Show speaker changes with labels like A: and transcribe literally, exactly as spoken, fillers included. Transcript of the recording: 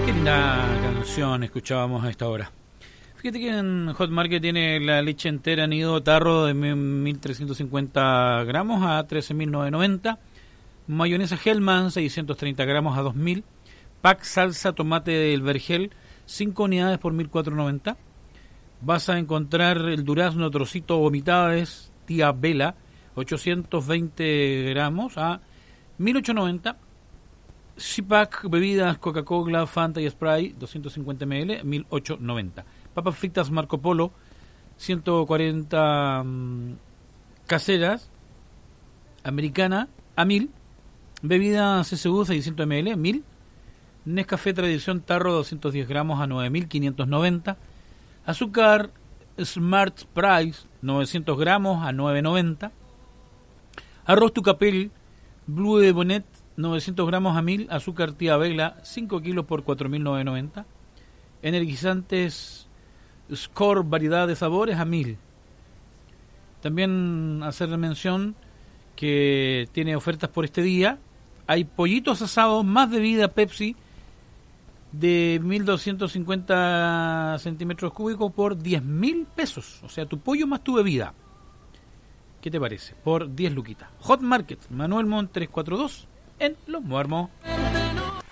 A: Qué linda canción escuchábamos a esta hora. Fíjate que en Hot Market tiene la leche entera nido tarro de mil trescientos cincuenta gramos a trece mil novecientos noventa. Mayonesa Hellman seiscientos treinta gramos a dos mil. Pack salsa tomate del Vergel cinco unidades por mil cuatrocientos noventa. Vas a encontrar el durazno trocito vomitades Tía Vela ochocientos veinte gramos a mil ochocientos noventa. Zipac bebidas Coca-Cola, Fanta y Sprite doscientos cincuenta mililitros mil ochocientos noventa. Papas fritas Marco Polo ciento cuarenta um, caseras americana a mil. Bebida C S U seiscientos mililitros mil. Nescafé Tradición Tarro doscientos diez gramos a nueve mil quinientos noventa. Azúcar Smart Price novecientos gramos a nueve noventa. Arroz Tucapel Blue de Bonnet novecientos gramos a mil. Azúcar Tía Vela cinco kilos por cuatro mil novecientos noventa. Energizantes Score variedad de sabores a mil. También hacer mención que tiene ofertas por este día. Hay pollitos asados más bebida Pepsi de mil doscientos cincuenta centímetros cúbicos por diez mil pesos. O sea, tu pollo más tu bebida. ¿Qué te parece? Por diez luquitas. Hot Market, Manuel Montt trescientos cuarenta y dos en Los Muermos.